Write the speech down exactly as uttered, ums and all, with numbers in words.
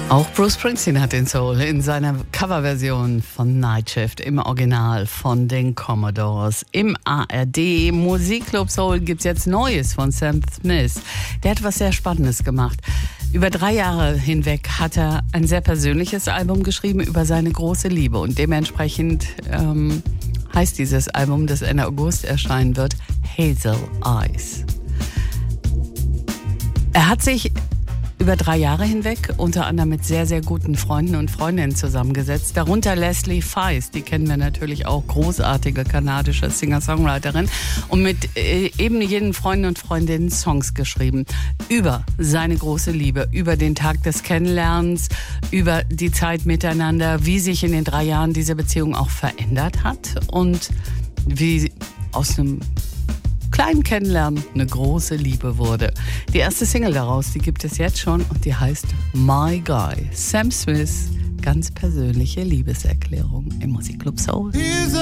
Auch Bruce Springsteen hat den Soul in seiner Coverversion von Night Shift im Original von den Commodores. Im A R D Musikclub Soul gibt's jetzt Neues von Sam Smith. Der hat was sehr Spannendes gemacht. Über drei Jahre hinweg hat er ein sehr persönliches Album geschrieben über seine große Liebe und dementsprechend ähm, heißt dieses Album, das Ende August erscheinen wird, Hazel Eyes. Er hat sich über drei Jahre hinweg unter anderem mit sehr, sehr guten Freunden und Freundinnen zusammengesetzt. Darunter Leslie Feist, die kennen wir natürlich auch, großartige kanadische Singer-Songwriterin. Und mit äh, eben jenen Freunden und Freundinnen Songs geschrieben. Über seine große Liebe, über den Tag des Kennenlernens, über die Zeit miteinander, wie sich in den drei Jahren diese Beziehung auch verändert hat und wie aus einem kleinen Kennenlernen eine große Liebe wurde. Die erste Single daraus, die gibt es jetzt schon und die heißt My Guy. Sam Smith, ganz persönliche Liebeserklärung im Musikclub Soul.